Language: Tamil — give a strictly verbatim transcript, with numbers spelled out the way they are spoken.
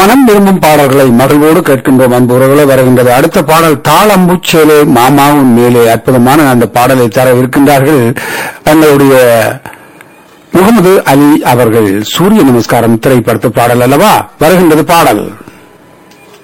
மனம் விரும்பும் பாடல்களை மகிழ்வோடு கேட்கின்றோம் அன்புறவுகளை வருகின்றது. அடுத்த பாடல் தாளம்பூச்சேலே மாமாவும் மேலே, அற்புதமான அந்த பாடலை தர இருக்கின்றார்கள் எங்களுடைய முகமது அலி அவர்கள். சூரிய நமஸ்காரம் திரைப்படத்து பாடல் அல்லவா வருகின்றது பாடல்.